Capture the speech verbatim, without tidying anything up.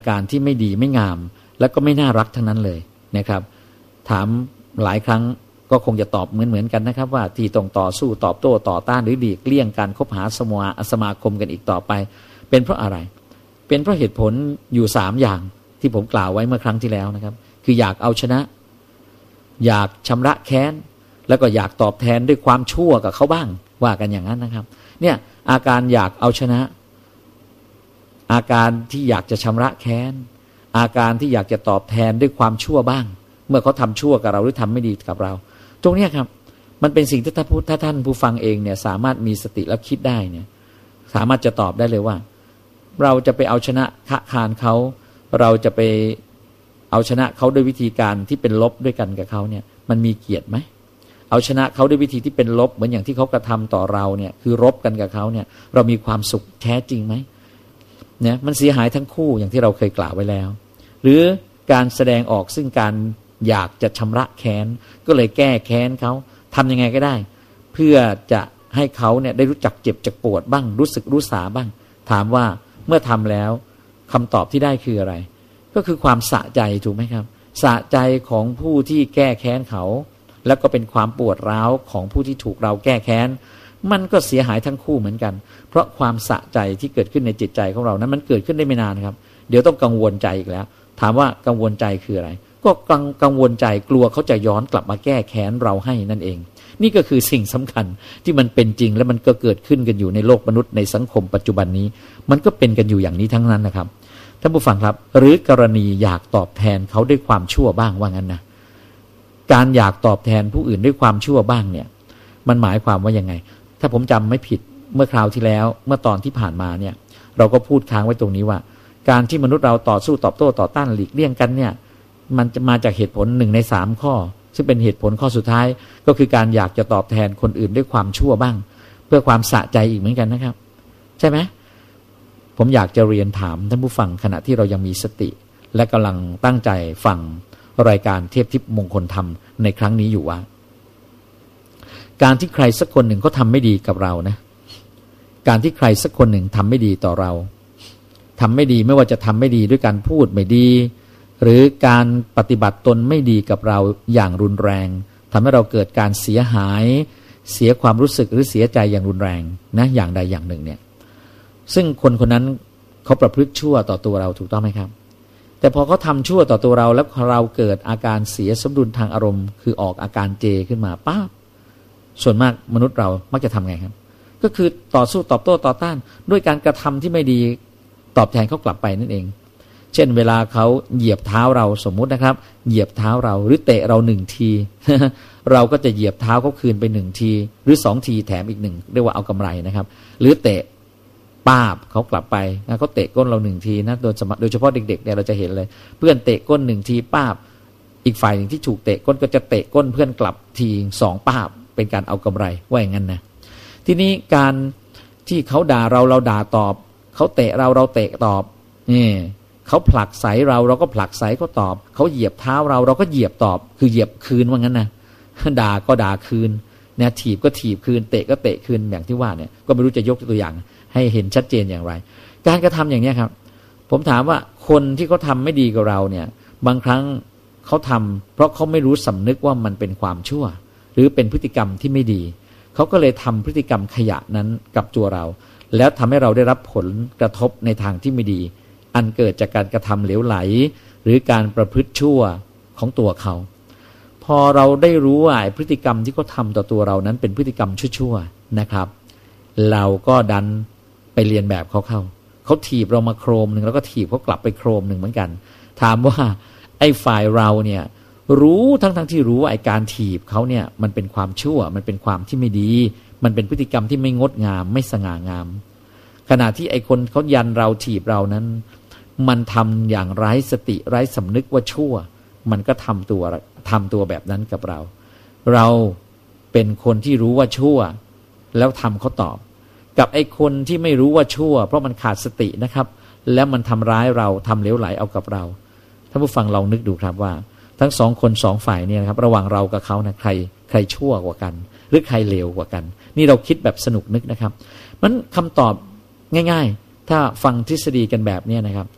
การที่ไม่ดีไม่งามแล้วก็ไม่น่ารักทั้งนั้นเลยนะครับถามหลายครั้งก็คงจะตอบเหมือนๆกันนะครับว่าที่ต้องต่อสู้ตอบโต้ต่อต้านหรือหลีกเลี่ยงการคบหาสมาสมาคมกันอีกต่อไปเป็นเพราะอะไรเป็นเพราะเหตุผลอยู่สามอย่างที่ผมกล่าวไว้เมื่อครั้งที่แล้วนะครับคืออยากเอาชนะอยากชำระแค้นแล้วก็อยากตอบแทนด้วยความชั่วกับเขาบ้างว่ากันอย่างนั้นนะครับเนี่ยอาการอยากเอาชนะอาการที่อยากจะชำระแค้นอาการที่อยากจะตอบแทนด้วยความชั่วบ้างเมื่อเขาทำชั่วกับเราหรือทำไม่ดีกับเราตรงนี้ครับมันเป็นสิ่งที่ถ้าพูดถ้าท่านผู้ฟังเองเนี่ยสามารถมีสติแล้วคิดได้เนี่ยสามารถจะตอบได้เลยว่าเราจะไปเอาชนะขะคานเขาเราจะไปเอาชนะเขาด้วยวิธีการที่เป็นลบด้วยกันกับเขาเนี่ยมันมีเกียรติไหมเอาชนะเขาด้วยวิธีที่เป็นลบเหมือนอย่างที่เขากระทำต่อเราเนี่ยคือรบกันกับเขาเนี่ยเรามีความสุขแท้จริงไหมเนี่ยมันเสียหายทั้งคู่อย่างที่เราเคยกล่าวไว้แล้วหรือการแสดงออกซึ่งการอยากจะชำระแค้นก็เลยแก้แค้นเขาทำยังไงก็ได้เพื่อจะให้เขาเนี่ยได้รู้จักเจ็บจักปวดบ้างรู้สึกรู้สาบ้างถามว่าเมื่อทำแล้วคำตอบที่ได้คืออะไรก็คือความสะใจถูกไหมครับสะใจของผู้ที่แก้แค้นเขาแล้วก็เป็นความปวดร้าวของผู้ที่ถูกเราแก้แค้นมันก็เสียหายทั้งคู่เหมือนกันเพราะความสะใจที่เกิดขึ้นในจิตใจของเรานั้นมันเกิดขึ้นได้ไม่นานครับเดี๋ยวต้องกังวลใจอีกแล้วถามว่ากังวลใจคืออะไรก็กังกังวลใจกลัวเขาจะย้อนกลับมาแก้แค้นเราให้นั่นเองนี่ก็คือสิ่งสำคัญที่มันเป็นจริงและมันก็เกิดขึ้นกันอยู่ในโลกมนุษย์ในสังคมปัจจุบันนี้มันก็เป็นกันอยู่อย่างนี้ทั้งนั้นนะครับท่านผู้ฟังครับหรือกรณีอยากตอบแทนเขาด้วยความชั่วบ้างว่างั้นนะการอยากตอบแทนผู้อื่นด้วยความชั่วบ้างเนี่ยมันหมายความว่ายังไงถ้าผมจำไม่ผิดเมื่อคราวที่แล้วเมื่อตอนที่ผ่านมาเนี่ยเราก็พูดค้างไว้ตรงนี้ว่าการที่มนุษย์เราต่อสู้ตอบโต้ต่อต้านหลีกเลี่ยงกันเนี่ยมันจะมาจากเหตุผลหนึ่งในสามข้อซึ่งเป็นเหตุผลข้อสุดท้ายก็คือการอยากจะตอบแทนคนอื่นด้วยความชั่วบ้างเพื่อความสะใจอีกเหมือนกันนะครับใช่ไหมผมอยากจะเรียนถามท่านผู้ฟังขณะที่เรายังมีสติและกำลังตั้งใจฟังรายการเทพทิพย์มงคลธรรมในครั้งนี้อยู่ว่าการที่ใครสักคนหนึ่งเขาทำไม่ดีกับเรานะการที่ใครสักคนหนึ่งทำไม่ดีต่อเราทำไม่ดีไม่ว่าจะทำไม่ดีด้วยการพูดไม่ดีหรือการปฏิบัติตนไม่ดีกับเราอย่างรุนแรงทำให้เราเกิดการเสียหายเสียความรู้สึกหรือเสียใจอย่างรุนแรงนะอย่างใดอย่างหนึ่งเนี่ยซึ่งคนคนนั้นเขาประพฤติชั่วต่อตัวเราถูกต้องไหมครับแต่พอเขาทำชั่วต่อตัวเราแล้วเราเกิดอาการเสียสมดุลทางอารมณ์คือออกอาการเจขึ้นมาปั๊บส่วนมากมนุษย์เรามักจะทำไงครับก็คือต่อสู้ตอบโต้ต่อต้านด้วยการกระทำที่ไม่ดีตอบแทนเขากลับไปนั่นเองเช่นเวลาเขาเหยียบเท้าเราสมมุตินะครับเหยียบเท้าเราหรือเตะเราหนึ่งที เราก็จะเหยียบเท้าเขาคืนไปหนึ่งทีหรือสองทีแถมอีกหนึ่งเรียกว่าเอากำไรนะครับหรือเตะป้าบเขากลับไปนะเขาเตะก้นเราหนึ่งทีนะโดยโดยเฉพาะเด็กๆเนี่ยเราจะเห็นเลยเพื่อนเตะก้นหนึ่งทีป้าบอีกฝ่ายหนึ่งที่ถูกเตะก้นก็จะเตะก้นเพื่อนกลับทีสองป้าบเป็นการเอากำไรว่าอย่างนั้นนะทีนี้การที่เขาด่าเราเราด่าตอบเขาเตะเราเราเตะตอบนี่เขาผลักไสเราเราก็ผลักไสเขาตอบเขาเหยียบเท้าเราเราก็เหยียบตอบคือเหยียบคืนว่างั้นนะด่าก็ด่าคืนเนี่ยถีบก็ถีบคืนเตะก็เตะคืนอย่างที่ว่าเนี่ยก็ไม่รู้จะยกตัวอย่างให้เห็นชัดเจนอย่างไรการกระทำอย่างนี้ครับผมถามว่าคนที่เขาทำไม่ดีกับเราเนี่ยบางครั้งเขาทำเพราะเขาไม่รู้สำนึกว่ามันเป็นความชั่วหรือเป็นพฤติกรรมที่ไม่ดีเขาก็เลยทำพฤติกรรมขยะนั้นกับตัวเราแล้วทำให้เราได้รับผลกระทบในทางที่ไม่ดีอันเกิดจากการกระทำเหลวไหลหรือการประพฤติชั่วของตัวเขาพอเราได้รู้ว่าพฤติกรรมที่เขาทำต่อตัวเรานั้นเป็นพฤติกรรมชั่วๆนะครับเราก็ดันไปเรียนแบบเขาเข้าเขาถีบเรามาโครมหนึ่งแล้วก็ถีบเขากลับไปโครมหนึ่งเหมือนกันถามว่าไอ้ฝ่ายเราเนี่ยรู้ทั้งทั้งที่รู้ว่าไอ้การถีบเขาเนี่ยมันเป็นความชั่วมันเป็นความที่ไม่ดีมันเป็นพฤติกรรมที่ไม่งดงามไม่สง่างามขณะที่ไอ้คนเขายันเราถีบเรานั้นมันทำอย่างไร้สติไร้สำนึกว่าชั่วมันก็ทำตัวทำตัวแบบนั้นกับเราเราเป็นคนที่รู้ว่าชั่วแล้วทำเขาตอบกับไอ้คนที่ไม่รู้ว่าชั่วเพราะมันขาดสตินะครับแล้วมันทำร้ายเราทำเหลวไหลเอากับเราท่านผู้ฟังลองนึกดูครับว่าทั้งสองคนสองฝ่ายเนี่ยนะครับระหว่างเรากับเขานะใครใครชั่วกว่ากันหรือใครเลวกว่ากันนี่เราคิดแบบสนุกนึกนะครับมันคำตอบง่ายๆถ้าฟังทฤษฎีกันแบบนี้นะครับ